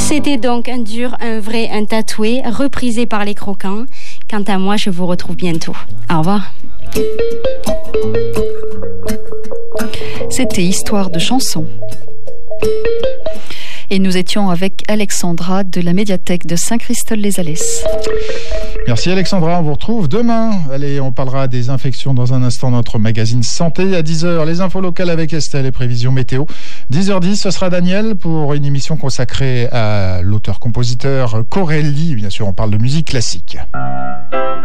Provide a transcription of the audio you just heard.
C'était donc un dur, un vrai, un tatoué, reprisé par les Croquants. Quant à moi, je vous retrouve bientôt. Au revoir. C'était Histoire de chansons. Et nous étions avec Alexandra de la médiathèque de Saint-Christol-les-Alès. Merci Alexandra, on vous retrouve demain. Allez, on parlera des infections dans un instant, notre magazine Santé à 10h. Les infos locales avec Estelle et prévisions météo. 10h10, ce sera Daniel pour une émission consacrée à l'auteur-compositeur Corelli. Bien sûr, on parle de musique classique.